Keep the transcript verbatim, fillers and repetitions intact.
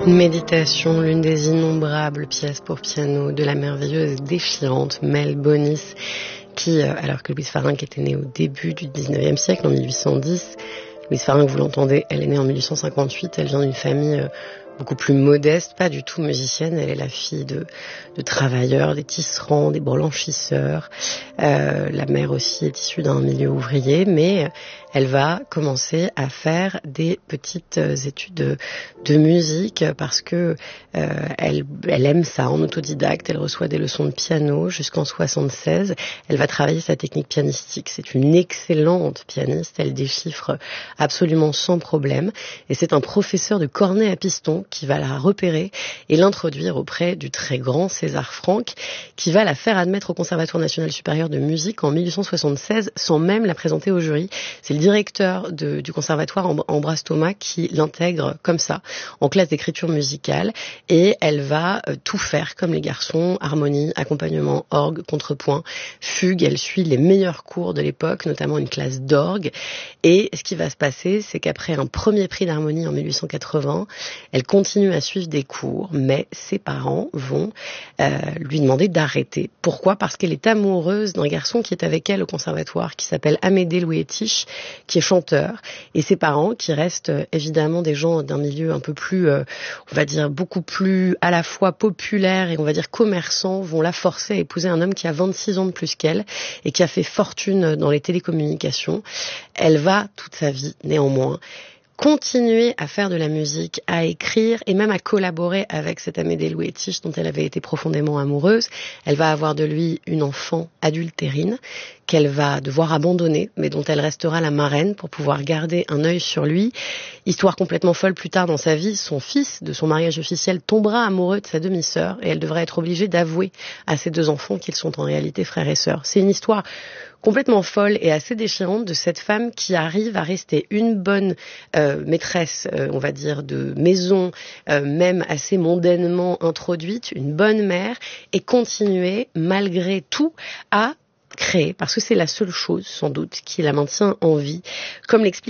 Méditation, l'une des innombrables pièces pour piano de la merveilleuse et déchirante Mel Bonis, qui, alors que Louise Farinck était née au début du dix-neuvième siècle, en mille huit cent dix, Louise Farinck, vous l'entendez, elle est née en mille huit cent cinquante-huit, elle vient d'une famille beaucoup plus modeste, pas du tout musicienne. Elle est la fille de, de travailleurs, des tisserands, des blanchisseurs. Euh, la mère aussi est issue d'un milieu ouvrier, mais elle va commencer à faire des petites études de, de musique parce que euh, elle, elle aime ça en autodidacte. Elle reçoit des leçons de piano jusqu'en soixante-seize. Elle va travailler sa technique pianistique. C'est une excellente pianiste. Elle déchiffre absolument sans problème. Et c'est un professeur de cornet à piston qui va la repérer et l'introduire auprès du très grand César Franck, qui va la faire admettre au Conservatoire national supérieur de musique en mille huit cent soixante-seize sans même la présenter au jury. C'est le directeur de, du conservatoire, Ambroise Thomas, qui l'intègre comme ça en classe d'écriture musicale, et elle va euh, tout faire comme les garçons: harmonie, accompagnement, orgue, contrepoint, fugue. Elle suit les meilleurs cours de l'époque, notamment une classe d'orgue. Et ce qui va se passer, c'est qu'après un premier prix d'harmonie en mille huit cent quatre-vingts, elle continue à suivre des cours, mais ses parents vont euh, lui demander d'arrêter. Pourquoi ? Parce qu'elle est amoureuse d'un garçon qui est avec elle au conservatoire, qui s'appelle Amédée Louétich, qui est chanteur. Et ses parents, qui restent euh, évidemment des gens d'un milieu un peu plus, euh, on va dire, beaucoup plus à la fois populaire et on va dire commerçant, vont la forcer à épouser un homme qui a vingt-six ans de plus qu'elle et qui a fait fortune dans les télécommunications. Elle va, toute sa vie, néanmoins, continuer à faire de la musique, à écrire et même à collaborer avec cet Amédée Louétich dont elle avait été profondément amoureuse. Elle va avoir de lui une enfant adultérine qu'elle va devoir abandonner, mais dont elle restera la marraine pour pouvoir garder un œil sur lui. Histoire complètement folle, plus tard dans sa vie, son fils, de son mariage officiel, tombera amoureux de sa demi-sœur et elle devra être obligée d'avouer à ses deux enfants qu'ils sont en réalité frères et sœurs. C'est une histoire complètement folle et assez déchirante de cette femme qui arrive à rester une bonne euh, maîtresse, euh, on va dire, de maison, euh, même assez mondainement introduite, une bonne mère, et continuer, malgré tout, à créer, parce que c'est la seule chose, sans doute, qui la maintient en vie. Comme l'explique